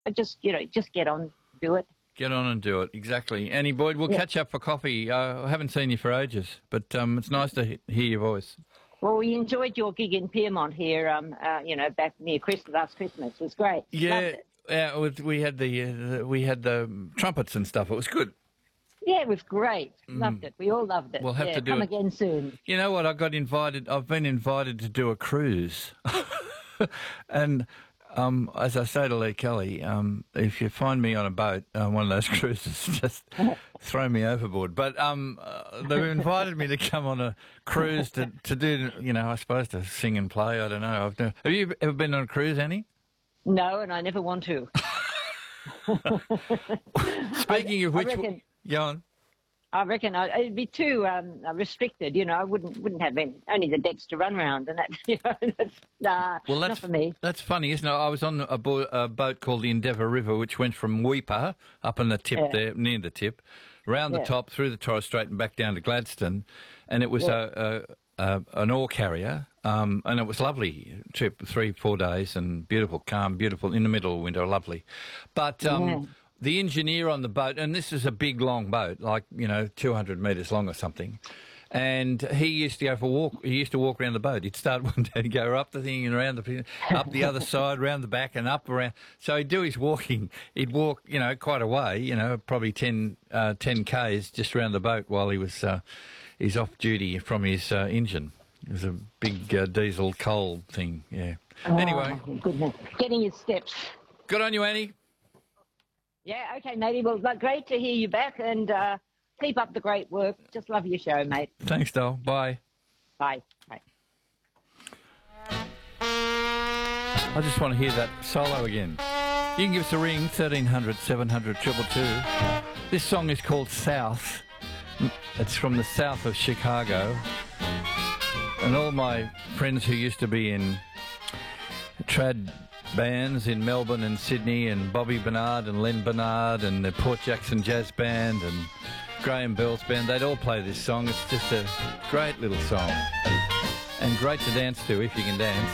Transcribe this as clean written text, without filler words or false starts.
Just get on, do it. Get on and do it, exactly. Annie Boyd, we'll catch up for coffee. I haven't seen you for ages, but it's nice to hear your voice. Well, we enjoyed your gig in Piermont here, back near last Christmas. It was great. Yeah, we had the trumpets and stuff. It was good. Yeah, it was great. Loved it. We all loved it. We'll have to do come it again soon. You know what? I've been invited to do a cruise, and as I say to Lee Kelly, if you find me on a boat on one of those cruises, just throw me overboard. But they've invited me to come on a cruise to do, I suppose to sing and play. I don't know. Have you ever been on a cruise, Annie? No, and I never want to. Speaking of which, go on. I reckon it'd be too restricted. I wouldn't have only the decks to run around, and that. That's not for me. That's funny, isn't it? I was on a boat called the Endeavour River, which went from Weipa up on the tip there, near the tip, round the top through the Torres Strait and back down to Gladstone, and it was an ore carrier, and it was lovely trip, 3-4 days, and beautiful, calm, beautiful in the middle of winter, lovely, but. The engineer on the boat, and this is a big, long boat, like, 200 metres long or something, and he used to go for a walk. He used to walk around the boat. He'd start one day and go up the thing and up the other side, round the back and up around. So he'd do his walking. He'd walk, quite a way, probably 10 Ks just around the boat while he's off duty from his engine. It was a big diesel coal thing, yeah. Anyway. Goodness. Getting his steps. Good on you, Annie. Yeah, okay, matey. Well, great to hear you back, and keep up the great work. Just love your show, mate. Thanks, doll. Bye. Bye. Bye. I just want to hear that solo again. You can give us a ring, 1300 700 222. This song is called South. It's from the south of Chicago. And all my friends who used to be in trad bands in Melbourne and Sydney, and Bobby Bernard and Len Bernard and the Port Jackson Jazz Band and Graham Bell's band, they'd all play this song. It's just a great little song and great to dance to if you can dance.